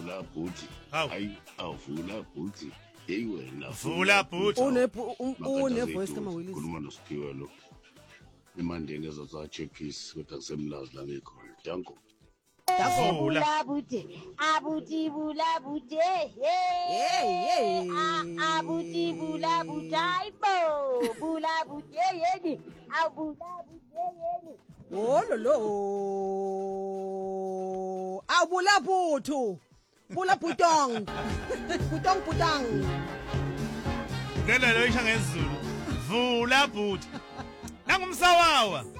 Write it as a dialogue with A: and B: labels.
A: vula bhuti.
B: Hawu.
A: Hayi, awuvula bhuti. Hey wena.
B: Vula bhuti.
C: Une voice kama Willis.
A: Khuluma noSiphiwe lo. Imandeni ezotsa checkis kodwa kusemlazi la ngekhona. Danko.
B: Vula.
D: Abuti bula bude.
C: Hey.
D: Abuti bula budaibo. Bula bude yeni. Abula bude yeni.
C: Ololo. Awubula buthu. Bula butong. Butong.
B: Ngena lo isha ngesiZulu. Vula bhuti. Nangumsawawa.